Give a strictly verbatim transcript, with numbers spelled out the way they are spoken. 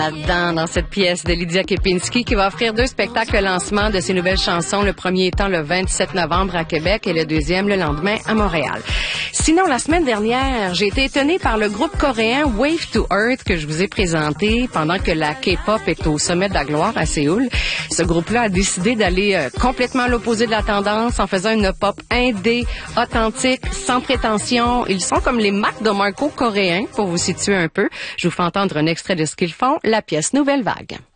Dans, dans cette pièce de Lydia Kepinski qui va offrir deux spectacles lancement de ses nouvelles chansons, le premier étant le vingt-sept novembre à Québec et le deuxième le lendemain à Montréal. Sinon, la semaine dernière, j'ai été étonnée par le groupe coréen Wave to Earth que je vous ai présenté pendant que la K-pop est au sommet de la gloire à Séoul. Ce groupe-là a décidé d'aller euh, complètement à l'opposé de la tendance en faisant une pop indé, authentique, sans prétention. Ils sont comme les Mac de Marco coréens, pour vous situer un peu. Je vous fais entendre un extrait de ce qu'ils font, la pièce Nouvelle Vague.